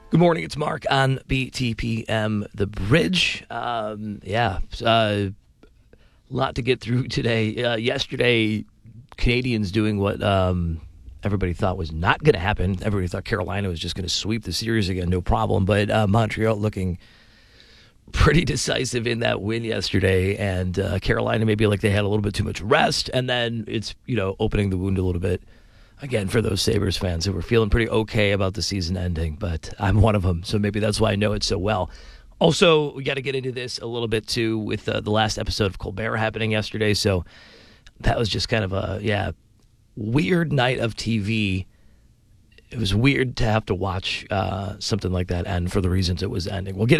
Good morning, it's Mark on BTPM The Bridge. Lot to get through today. Yesterday, Canadians doing what everybody thought was not going to happen. Everybody thought Carolina was just going to sweep the series again, no problem. But Montreal looking pretty decisive in that win yesterday, and Carolina maybe like they had a little bit too much rest, and then it's opening the wound a little bit. Again, for those Sabres fans who were feeling pretty okay about the season ending, but I'm one of them, so maybe that's why I know it so well. Also, we got to get into this a little bit, too, with the last episode of Colbert happening yesterday, so that was just kind of a, weird night of TV. It was weird to have to watch something like that end for the reasons it was ending. We'll get